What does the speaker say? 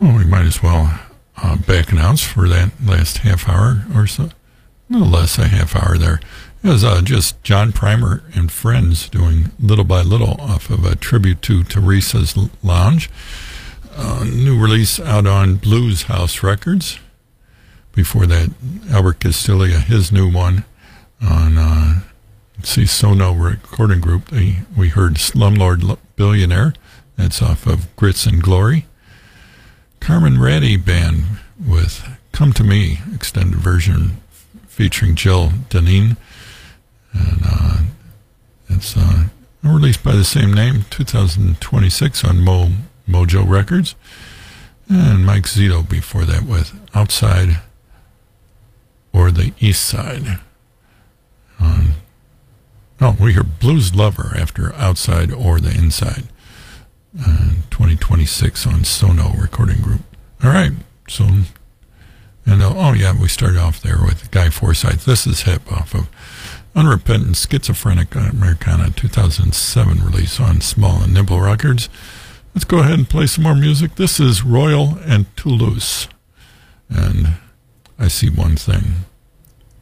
Well, we might as well back announce for that last half hour or so. No less a half hour there. It was just John Primer and Friends doing Little by Little off of a tribute to Teresa's Lounge. New release out on Blues House Records. Before that, Albert Castiglia, his new one on Sono Recording Group. We heard Slumlord Billionaire. That's off of Grits and Glory. Carmen Ratty Band with Come to Me, extended version featuring Jill Deneen. And it's released by the same name, 2026 on Mojo Records. And Mike Zito before that with Outside or the East Side. We hear Blues Lover after Outside or the Inside. 2026 on Sono Recording Group. All right, so, and we started off there with Guy Forsyth. This is hip off of Unrepentant Schizophrenic Americana 2007 release on Small and Nimble Records. Let's go ahead and play some more music. This is Royal and Toulouse, and I See One Thing.